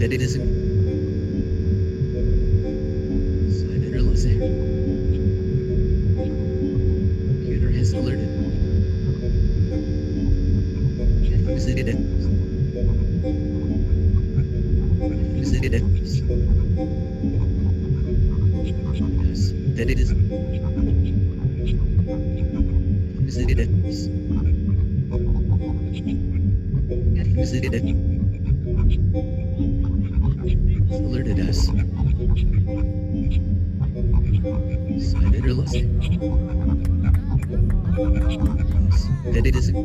that it isn't. So I better listen. Computer has alerted. Who's it? Who's it? Yes, that it isn't. Who's it? Who's it? Alerted us. So I better listen. Yes, that it isn't.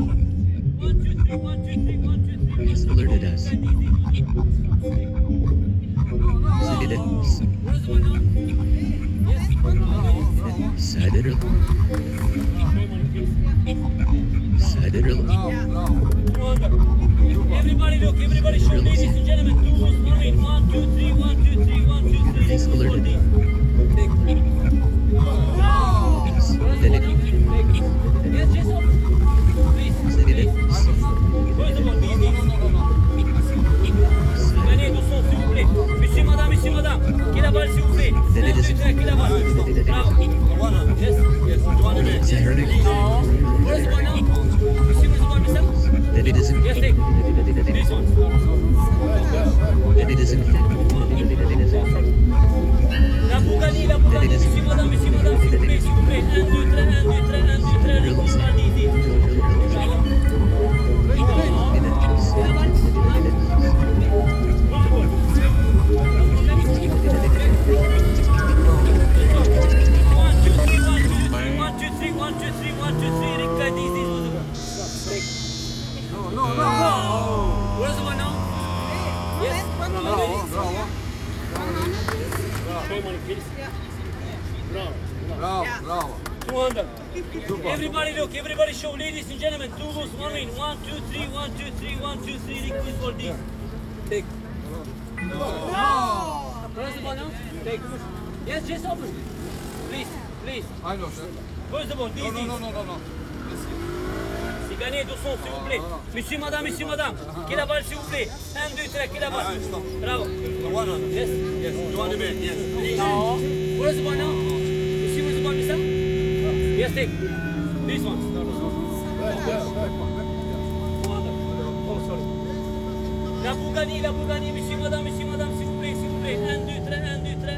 Has alerted us. Who's it? So I better. So I better listen. Everybody look, everybody show, ladies and gentlemen, two moves, 1 in, 1, 2, 3, 1, 2, 3, 1, 2, 3. Has alerted. Yes, that it isn't. Yes, yes, up. Please, Who's it? please. Where's the ball, easy. Gagnez doucement, s'il vous plaît. Monsieur, madame, qui la balle, s'il vous plaît. 1, 2, 3, qui la balle. Bravo. Yes, yes, you want to Is that hurting? Where's the ball now? Monsieur, where's the ball, mister? That it isn't. Yes, take. This one. That it isn't. La Bougani, monsieur, madame, s'il vous plaît, s'il vous plaît. 1, 2, 3, 1, 2, 3, 1, 2, 3, le ball, easy. Bravo. Where's the one now? Yes. Show money, please. Bravo. 200. Everybody look, everybody show, ladies and gentlemen, two moves, 1 win. 1, 2, 3, 1, 2, 3, 1, 2, 3, liquid for this. Take. Where's the ball now? Take. Yes, just open. Please. I know, sir. Where's the ball? Easy. No. C'est gagné, doucement, s'il vous plaît. Monsieur, madame, qui la balle, s'il vous plaît. 1, 2, 3, qui la balle. Bravo. Yes. You want to be? Yes. Where's the ball now? Monsieur, where's the ball, mister? Yes, take. This one. Oh, sorry. La Bougani, monsieur, madame, s'il vous plaît. 1, 2, 3, 1, 2, 3.